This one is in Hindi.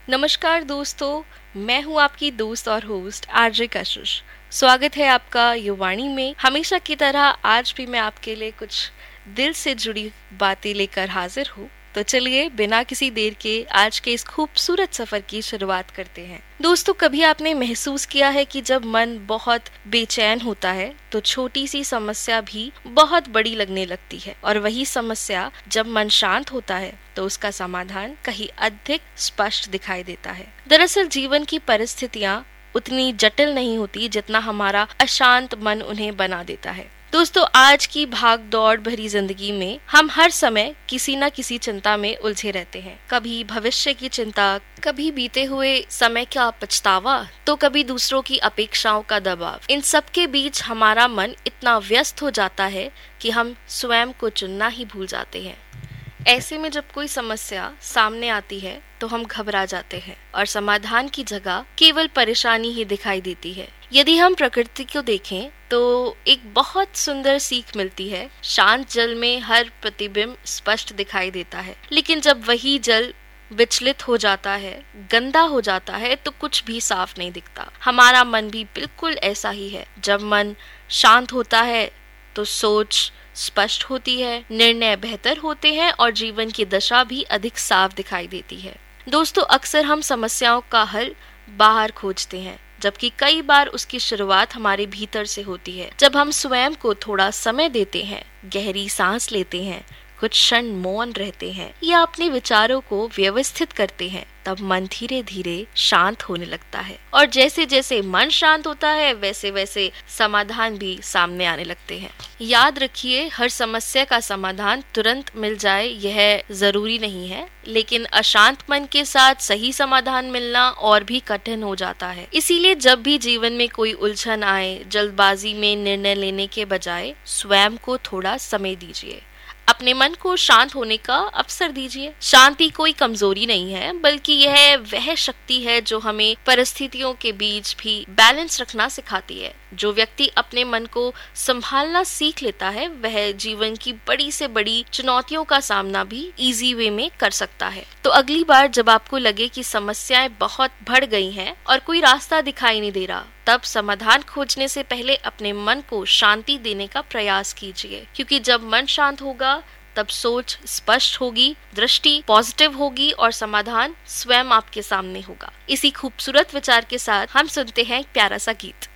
नमस्कार दोस्तों, मैं हूं आपकी दोस्त और होस्ट आरजे कशिश। स्वागत है आपका युवाणी में। हमेशा की तरह आज भी मैं आपके लिए कुछ दिल से जुड़ी बातें लेकर हाजिर हूँ। तो चलिए बिना किसी देर के आज के इस खूबसूरत सफर की शुरुआत करते हैं। दोस्तों, कभी आपने महसूस किया है कि जब मन बहुत बेचैन होता है तो छोटी सी समस्या भी बहुत बड़ी लगने लगती है, और वही समस्या जब मन शांत होता है तो उसका समाधान कहीं अधिक स्पष्ट दिखाई देता है। दरअसल जीवन की परिस्थितियां उतनी जटिल नहीं होती जितना हमारा अशांत मन उन्हें बना देता है। दोस्तों, आज की भाग दौड़ भरी जिंदगी में हम हर समय किसी न किसी चिंता में उलझे रहते हैं। कभी भविष्य की चिंता, कभी बीते हुए समय का पछतावा, तो कभी दूसरों की अपेक्षाओं का दबाव। इन सब के बीच हमारा मन इतना व्यस्त हो जाता है कि हम स्वयं को चुनना ही भूल जाते हैं। ऐसे में जब कोई समस्या सामने आती है तो हम घबरा जाते हैं और समाधान की जगह केवल परेशानी ही दिखाई देती है। यदि हम प्रकृति को देखें तो एक बहुत सुंदर सीख मिलती है। शांत जल में हर प्रतिबिंब स्पष्ट दिखाई देता है, लेकिन जब वही जल विचलित हो जाता है, गंदा हो जाता है, तो कुछ भी साफ नहीं दिखता। हमारा मन भी बिल्कुल ऐसा ही है। जब मन शांत होता है तो सोच स्पष्ट होती है, निर्णय बेहतर होते हैं और जीवन की दशा भी अधिक साफ दिखाई देती है। दोस्तों, अक्सर हम समस्याओं का हल बाहर खोजते हैं, जबकि कई बार उसकी शुरुआत हमारे भीतर से होती है। जब हम स्वयं को थोड़ा समय देते हैं, गहरी सांस लेते हैं, कुछ क्षण मौन रहते हैं या अपने विचारों को व्यवस्थित करते हैं, तब मन धीरे धीरे शांत होने लगता है। और जैसे जैसे मन शांत होता है वैसे वैसे समाधान भी सामने आने लगते हैं। याद रखिए, हर समस्या का समाधान तुरंत मिल जाए यह जरूरी नहीं है, लेकिन अशांत मन के साथ सही समाधान मिलना और भी कठिन हो जाता है। इसीलिए जब भी जीवन में कोई उलझन आए, जल्दबाजी में निर्णय लेने के बजाय स्वयं को थोड़ा समय दीजिए। अपने मन को शांत होने का अवसर दीजिए। शांति कोई कमजोरी नहीं है, बल्कि यह वह शक्ति है जो हमें परिस्थितियों के बीच भी बैलेंस रखना सिखाती है। जो व्यक्ति अपने मन को संभालना सीख लेता है, वह जीवन की बड़ी से बड़ी चुनौतियों का सामना भी इजी वे में कर सकता है। तो अगली बार जब आपको लगे कि समस्याएं बहुत बढ़ गई हैं और कोई रास्ता दिखाई नहीं दे रहा, तब समाधान खोजने से पहले अपने मन को शांति देने का प्रयास कीजिए, क्योंकि जब मन शांत होगा तब सोच स्पष्ट होगी, दृष्टि पॉजिटिव होगी और समाधान स्वयं आपके सामने होगा। इसी खूबसूरत विचार के साथ हम सुनते हैं एक प्यारा सा गीत।